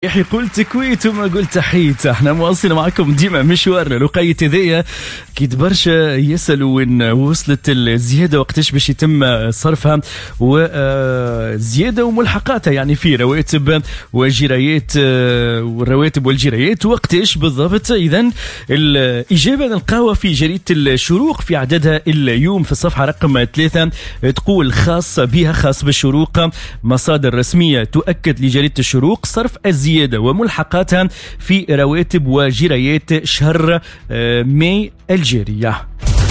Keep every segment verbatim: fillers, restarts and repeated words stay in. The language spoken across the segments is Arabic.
يحيى قلت كويت وما قلت حيت. احنا مواصلين معكم ديما مشوارنا لقية ذي. كيد برشا يسألوا وين وصلت الزيادة وقتاش باش يتم صرفها وزيادة وملحقاتها، يعني في رواتب وجرايات والرواتب والجرايات وقتاش بالضبط. إذن الإجابة نلقاوها في جريدة الشروق في عددها اليوم في الصفحة رقم ثلاثة، تقول خاص بها خاص بالشروق. مصادر رسمية تؤكد لجريدة الشروق صرف الزيادة وملحقاتها في رواتب وجرايات شهر ماي الجارية.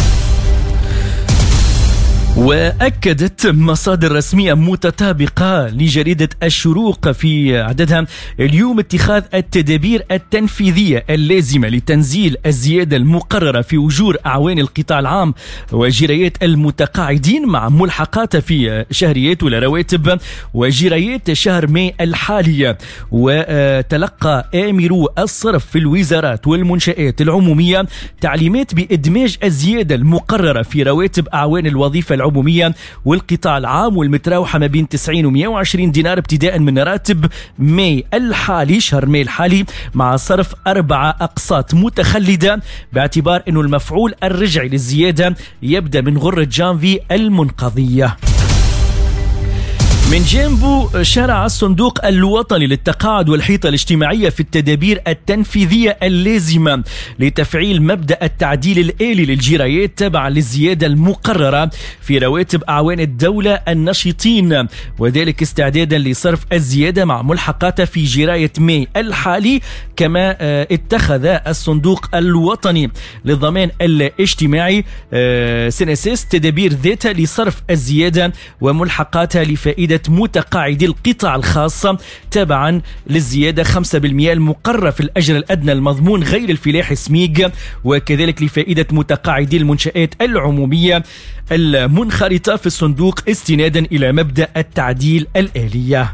وأكدت مصادر رسمية متطابقة لجريدة الشروق في عددها اليوم اتخاذ التدابير التنفيذية اللازمة لتنزيل الزيادة المقررة في أجور أعوان القطاع العام وجرايات المتقاعدين مع ملحقاتها في شهريات ولا رواتب وجرايات شهر ماي الحالية. وتلقى آمرو الصرف في الوزارات والمنشآت العمومية تعليمات بإدماج الزيادة المقررة في رواتب أعوان الوظيفة العمومية والقطاع العام والمتراوحة ما بين تسعين و مئة وعشرين دينار ابتداء من راتب ماي الحالي شهر ماي الحالي، مع صرف أربعة أقساط متخلدة باعتبار أنه المفعول الرجعي للزيادة يبدأ من غرة جانفي المنقضية. من جانبه شرع الصندوق الوطني للتقاعد والحيطة الاجتماعية في التدابير التنفيذية اللازمة لتفعيل مبدأ التعديل الآلي للجرايات تبعا للزيادة المقررة في رواتب أعوان الدولة النشيطين، وذلك استعدادا لصرف الزيادة مع ملحقاتها في جراية ماي الحالي. كما اتخذ الصندوق الوطني للضمان الاجتماعي سنسيس تدابير ذاتها لصرف الزيادة وملحقاتها لفائدة متقاعدي القطاع الخاص تبعا للزيادة خمسة بالمئة المقررة في الأجر الأدنى المضمون غير الفلاحي سميق، وكذلك لفائدة متقاعدي المنشآت العمومية المنخرطة في الصندوق استنادا إلى مبدأ التعديل الآلية.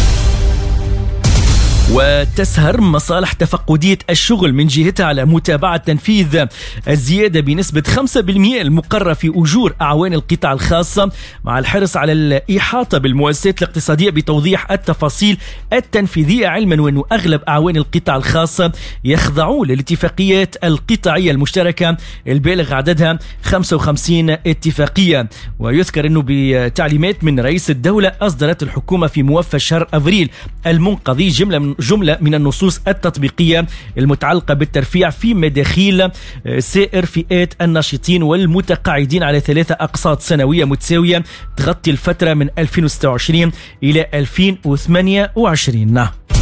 وتسهر مصالح تفقدية الشغل من جهتها على متابعة تنفيذ الزيادة بنسبة خمسة بالمئة المقررة في أجور أعوان القطاع الخاص، مع الحرص على الإحاطة بالمؤسسات الاقتصادية بتوضيح التفاصيل التنفيذية، علما وأنه أغلب أعوان القطاع الخاص يخضعون للاتفاقيات القطاعية المشتركة البالغ عددها خمسة وخمسين اتفاقية. ويذكر أنه بتعليمات من رئيس الدولة أصدرت الحكومة في موفى شهر أفريل المنقضي جملة من جملة من النصوص التطبيقية المتعلقة بالترفيع في مداخيل سائر فئات الناشطين والمتقاعدين على ثلاثة أقساط سنوية متساوية تغطي الفترة من ألفين وستة وعشرين إلى ألفين وثمانية وعشرين.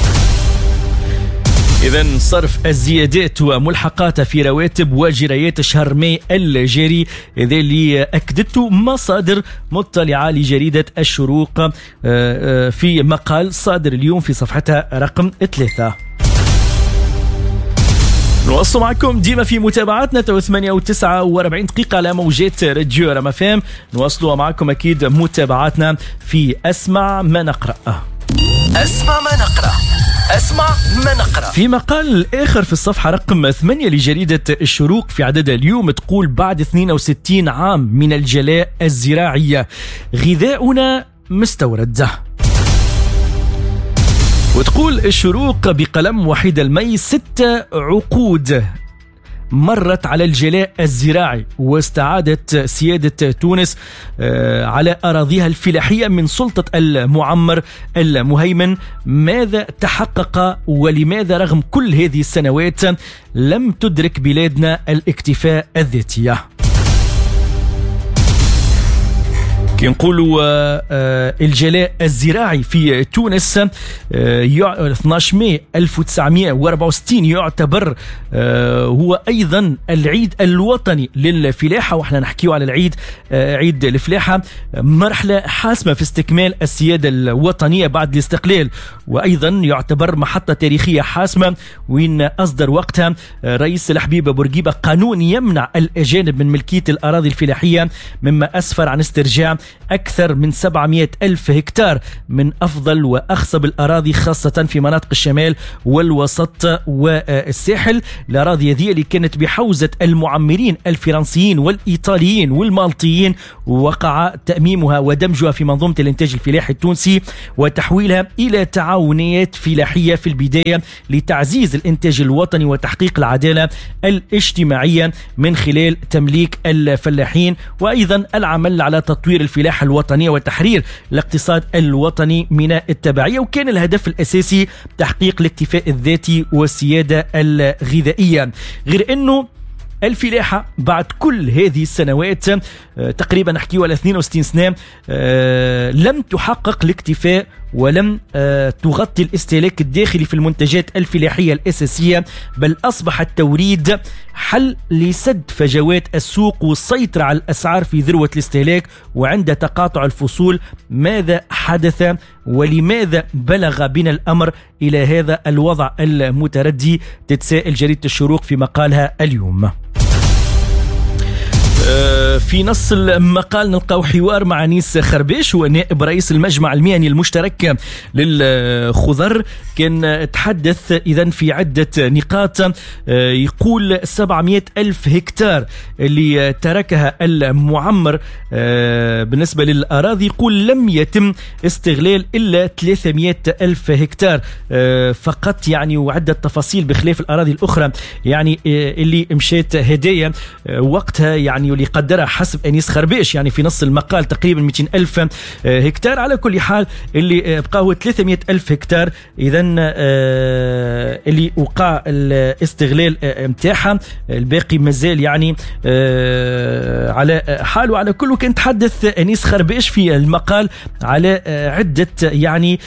إذن صرف الزيادات وملحقاتها في رواتب وجرايات شهر ماي الجاري، إذا اللي أكدته مصادر مطلعة لجريدة الشروق في مقال صادر اليوم في صفحتها رقم ثلاثة. نواصل معكم ديما في متابعاتنا تو ثمانية وتسعة وأربعين دقيقة على موجات راديو رمفام. نواصلوا معكم أكيد متابعاتنا في أسمع ما نقرأ. أسمع ما نقرأ أسمع ما نقرأ في مقال آخر في الصفحة رقم ثمانية لجريدة الشروق في عددها اليوم، تقول بعد اثنين وستين عام من الجلاء الزراعية غذاؤنا مستورد. وتقول الشروق بقلم وحيد المي ستة عقود مرت على الجلاء الزراعي واستعادت سيادة تونس على أراضيها الفلاحية من سلطة المعمر المهيمن. ماذا تحقق ولماذا رغم كل هذه السنوات لم تدرك بلادنا الاكتفاء الذاتي؟ كي نقولوا الجلاء الزراعي في تونس اثني عشر ماي ألف وتسعمئة وأربعة وستين يعتبر هو أيضا العيد الوطني للفلاحة، وإحنا نحكيه على العيد عيد الفلاحة، مرحلة حاسمة في استكمال السيادة الوطنية بعد الاستقلال، وأيضا يعتبر محطة تاريخية حاسمة وين أصدر وقتها رئيس الحبيب بورقيبة قانون يمنع الأجانب من ملكية الأراضي الفلاحية، مما أسفر عن استرجاع أكثر من سبعمائة ألف هكتار من أفضل وأخصب الأراضي خاصة في مناطق الشمال والوسط والساحل. الأراضي هذه اللي كانت بحوزة المعمرين الفرنسيين والإيطاليين والمالطيين، وقع تأميمها ودمجها في منظومة الإنتاج الفلاحي التونسي وتحويلها إلى تعاونيات فلاحية في البداية لتعزيز الإنتاج الوطني وتحقيق العدالة الاجتماعية من خلال تمليك الفلاحين، وأيضا العمل على تطوير الفلاحة الوطنية وتحرير الاقتصاد الوطني من التبعية. وكان الهدف الأساسي تحقيق الاكتفاء الذاتي والسيادة الغذائية. غير أنه الفلاحة بعد كل هذه السنوات تقريبا نحكيه على اثنين وستين سنة لم تحقق الاكتفاء ولم تغطي الاستهلاك الداخلي في المنتجات الفلاحية الأساسية، بل أصبح التوريد حل لسد فجوات السوق والسيطرة على الأسعار في ذروة الاستهلاك وعند تقاطع الفصول. ماذا حدث ولماذا بلغ بنا الأمر إلى هذا الوضع المتردي؟ تتساءل جريدة الشروق في مقالها اليوم. في نص المقال نلقاو حوار مع أنيس خربيش، هو نائب رئيس المجمع المهني المشترك للخضر. كان تحدث إذن في عدة نقاط. يقول سبعمائة ألف هكتار اللي تركها المعمر بالنسبة للأراضي، يقول لم يتم استغلال إلا ثلاثمائة ألف هكتار فقط يعني، وعدة تفاصيل بخلاف الأراضي الأخرى يعني اللي مشيت هدايا وقتها يعني، واللي قدرها حسب أنيس خربيش يعني في نص المقال تقريبا مئتين ألف هكتار. على كل حال اللي بقاو ثلاثمائة ألف هكتار إذن اللي وقع الاستغلال متاعها، الباقي مازال يعني على حاله. على كله كان تحدث أنيس خربيش في المقال على عدة يعني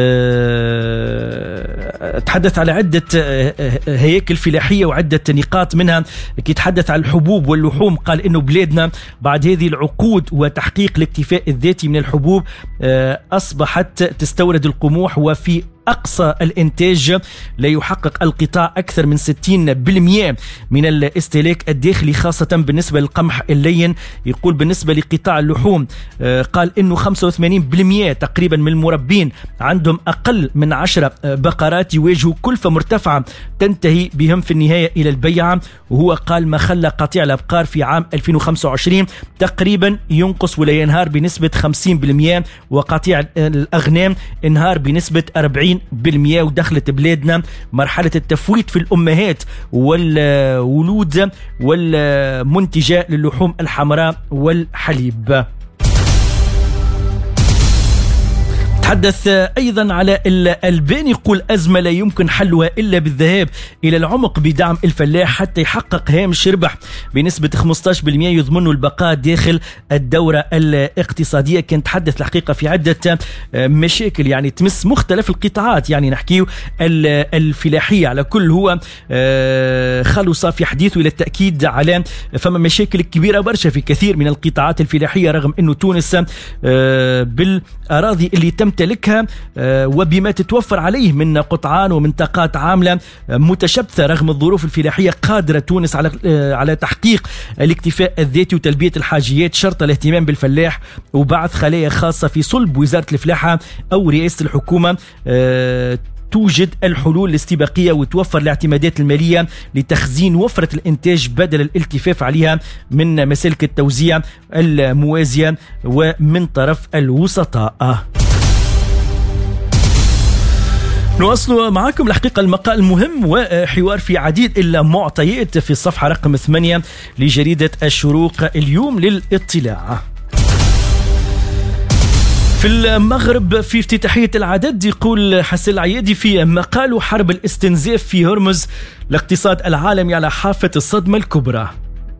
تحدث على عدة هياكل فلاحية وعدة نقاط منها. كي تحدث عن الحبوب واللحوم قال إنه بلادنا بعد هذه العقود وتحقيق الاكتفاء الذاتي من الحبوب أصبحت تستورد القمح، وفي أقصى الإنتاج لا يحقق القطاع أكثر من ستين بالمئة من الاستهلاك الداخلي خاصة بالنسبة للقمح اللين. يقول بالنسبة لقطاع اللحوم قال إنه خمسة وثمانين بالمئة تقريبا من المربين عندهم أقل من عشرة بقرات، يواجهوا كلفة مرتفعة تنتهي بهم في النهاية إلى البيعة. وهو قال ما خلى قطيع الأبقار في عام ألفين وخمسة وعشرين تقريبا ينقص ولا ينهار بنسبة خمسين بالمئة، وقطيع الأغنام انهار بنسبة أربعين بالمئة. ودخلت بلادنا مرحلة التفويت في الأمهات والولود والمنتجة للحوم الحمراء والحليب. تحدث أيضا على الألبان، يقول أزمة لا يمكن حلها إلا بالذهاب إلى العمق بدعم الفلاح حتى يحقق هامش ربح بنسبة خمسة عشر بالمئة يضمن البقاء داخل الدورة الاقتصادية. كان تحدث الحقيقة في عدة مشاكل يعني تمس مختلف القطاعات، يعني نحكيه الفلاحية على كل. هو خلص في حديثه إلى التأكيد على فما مشاكل كبيرة برشا في كثير من القطاعات الفلاحية، رغم أنه تونس بالأراضي اللي تم تمتلكها وبما تتوفر عليه من قطعان ومن طاقات عاملة متشبثة، رغم الظروف الفلاحية قادرة تونس على على تحقيق الاكتفاء الذاتي وتلبية الحاجيات، شرط الاهتمام بالفلاح وبعث خلايا خاصة في صلب وزارة الفلاحة أو رئاسة الحكومة توجد الحلول الاستباقية وتوفر الاعتمادات المالية لتخزين وفرة الإنتاج بدل الالتفاف عليها من مسالك التوزيع الموازية ومن طرف الوسطاء. نواصل معكم الحقيقة المقال المهم وحوار في عديد المعطيات في الصفحة رقم ثمانية لجريدة الشروق اليوم للاطلاع. في المغرب في افتتاحية العدد يقول حسن العيادي في مقاله حرب الاستنزاف في هرمز، الاقتصاد العالمي على حافة الصدمة الكبرى.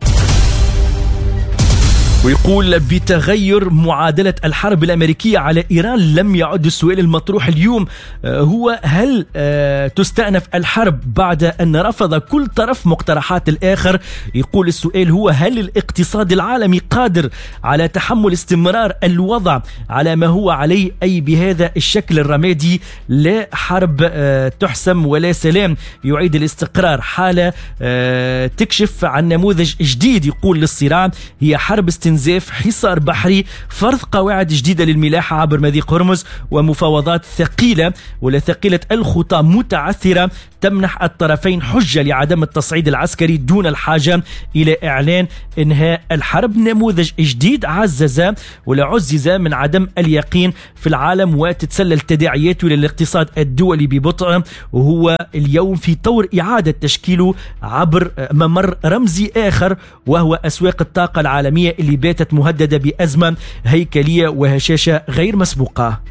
ويقول بتغير معادلة الحرب الأمريكية على إيران لم يعد السؤال المطروح اليوم هو هل تستأنف الحرب بعد أن رفض كل طرف مقترحات الآخر. يقول السؤال هو هل الاقتصاد العالمي قادر على تحمل استمرار الوضع على ما هو عليه، أي بهذا الشكل الرمادي، لا حرب تحسم ولا سلام يعيد الاستقرار، حالة تكشف عن نموذج جديد يقول للصراع، هي حرب استنزاف استنزاف حصار بحري، فرض قواعد جديدة للملاحة عبر مضيق هرمز، ومفاوضات ثقيلة ولا ثقيلة الخطى متعثرة تمنح الطرفين حجة لعدم التصعيد العسكري دون الحاجة إلى إعلان إنهاء الحرب. نموذج جديد عزز ولا عزز من عدم اليقين في العالم وتتسلل تداعياته للاقتصاد الدولي ببطء، وهو اليوم في طور إعادة تشكيله عبر ممر رمزي آخر، وهو أسواق الطاقة العالمية اللي باتت مهددة بأزمة هيكلية وهشاشة غير مسبوقة.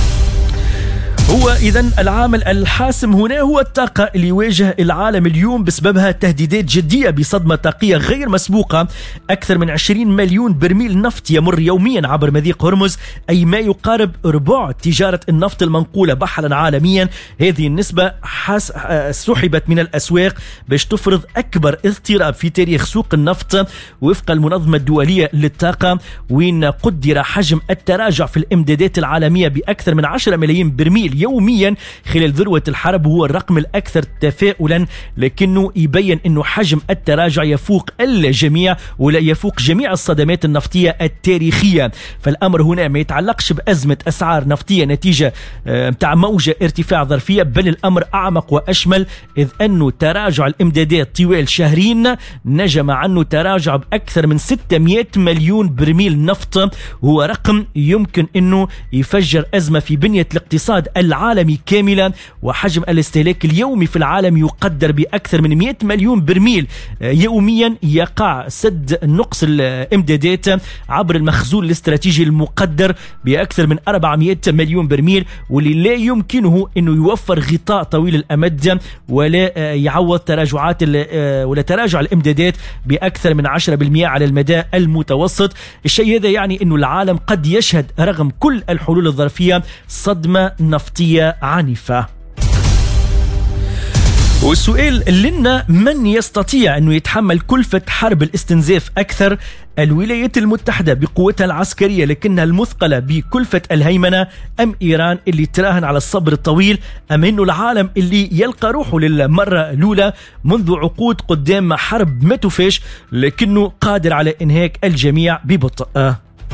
هو إذن العامل الحاسم هنا هو الطاقة اللي يواجه العالم اليوم بسببها تهديدات جدية بصدمة طاقية غير مسبوقة. أكثر من عشرين مليون برميل نفط يمر يوميا عبر مضيق هرمز، أي ما يقارب ربع تجارة النفط المنقولة بحرا عالميا. هذه النسبة حس... سحبت من الأسواق باش تفرض أكبر اضطراب في تاريخ سوق النفط وفق المنظمة الدولية للطاقة، وين قدر حجم التراجع في الإمدادات العالمية بأكثر من عشرة ملايين برميل يوميا خلال ذروة الحرب. هو الرقم الأكثر تفاؤلا، لكنه يبين أنه حجم التراجع يفوق الجميع ولا يفوق جميع الصدمات النفطية التاريخية. فالأمر هنا ما يتعلقش بأزمة أسعار نفطية نتيجة متاع موجة ارتفاع ظرفية، بل الأمر أعمق وأشمل، إذ أنه تراجع الإمدادات طوال شهرين نجم عنه تراجع بأكثر من ستمائة مليون برميل نفط، وهو رقم يمكن أنه يفجر أزمة في بنية الاقتصاد العالمي كاملا. وحجم الاستهلاك اليومي في العالم يقدر بأكثر من مئة مليون برميل يوميا. يقع سد نقص الامدادات عبر المخزون الاستراتيجي المقدر بأكثر من أربعمائة مليون برميل، واللي لا يمكنه أنه يوفر غطاء طويل الأمد ولا يعوض تراجعات ولا تراجع الامدادات بأكثر من عشرة بالمئة على المدى المتوسط. الشيء هذا يعني أنه العالم قد يشهد رغم كل الحلول الظرفية صدمة نفطية عنيفة. والسؤال لنا، من يستطيع أنه يتحمل كلفة حرب الاستنزاف أكثر؟ الولايات المتحدة بقوتها العسكرية لكنها المثقلة بكلفة الهيمنة، أم إيران اللي تراهن على الصبر الطويل، أم إنه العالم اللي يلقى روحه للمرة الأولى منذ عقود قدام حرب ما تفاش لكنه قادر على إنهاك الجميع ببطء؟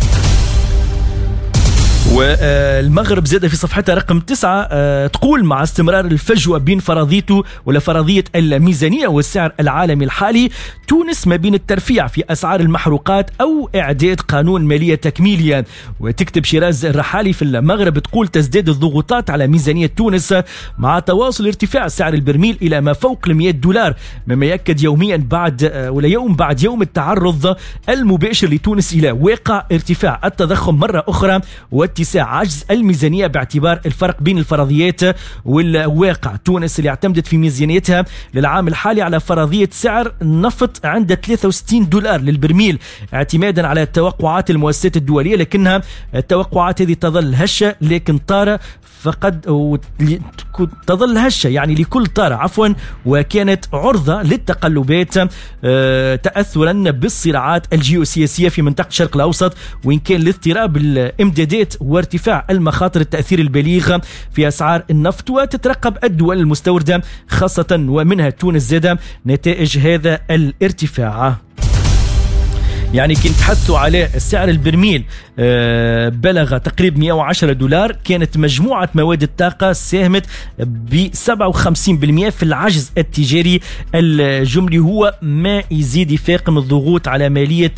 والمغرب زاد في صفحتها رقم تسعة تقول: مع استمرار الفجوة بين فرضيته ولا فرضية الميزانية والسعر العالمي الحالي، تونس ما بين الترفيع في أسعار المحروقات أو إعداد قانون مالية تكميلية. وتكتب شيراز الرحالي في المغرب تقول: تزداد الضغوطات على ميزانية تونس مع تواصل ارتفاع سعر البرميل إلى ما فوق المئة دولار، مما يأكد يوميا بعد ولا يوم بعد يوم التعرض المباشر لتونس إلى واقع ارتفاع التضخم مرة أخرى واتساع عجز الميزانية باعتبار الفرق بين الفرضيات والواقع. تونس اللي اعتمدت في ميزانيتها للعام الحالي على فرضية سعر نفط عند ثلاثة وستين دولار للبرميل اعتمادا على توقعات المؤسسات الدولية، لكنها التوقعات هذه تظل هشة لكن طارة فقد تظل هشة يعني لكل طارة عفوا، وكانت عرضة للتقلبات تأثرا بالصراعات الجيوسياسية في منطقة الشرق الأوسط، وإن كان الاضطراب الامدادات وارتفاع المخاطر التأثير البليغ في أسعار النفط. وتترقب الدول المستوردة خاصة ومنها تونس زادة نتائج هذا الارتفاع. يعني كنت تحثوا على سعر البرميل بلغ تقريبا مئة وعشرة دولار، كانت مجموعة مواد الطاقة ساهمت ب سبعة وخمسين بالمئة في العجز التجاري الجملي، هو ما يزيد يفاقم الضغوط على مالية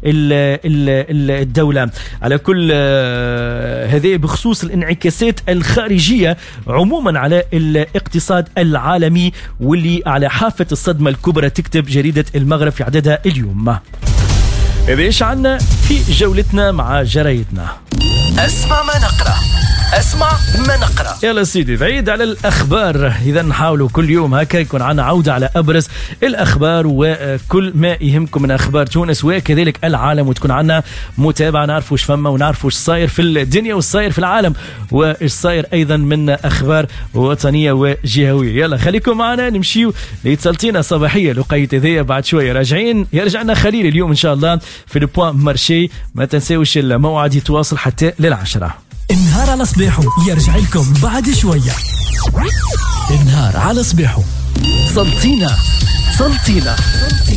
الدولة. على كل هذه بخصوص الانعكاسات الخارجية عموما على الاقتصاد العالمي واللي على حافة الصدمة الكبرى، تكتب جريدة المغرب في عددها اليوم. إذا إيش عنا في جولتنا مع جرايدنا؟ اسمع ما نقرأ، اسمع ما نقرأ. يلا سيدي، بعيد على الأخبار، إذا نحاولوا كل يوم هكا يكون عنا عودة على أبرز الأخبار وكل ما يهمكم من أخبار تونس وكذلك العالم، وتكون عنا متابعة نعرفوا وش فما ونعرفوا وش صاير في الدنيا وش صاير في العالم وش صاير أيضا من أخبار وطنية وجهوية. يلا خليكم معنا نمشيو ليتصلتينا صباحية لقيت ذي بعد شوية راجعين. يرجعنا خليل اليوم إن شاء الله في البوان مارشي، ما تنساوش الموعد يتواصل حتى للعشرة. النهار على صباحه يرجع لكم بعد شوية. النهار على صباحه سلطينا سلطينا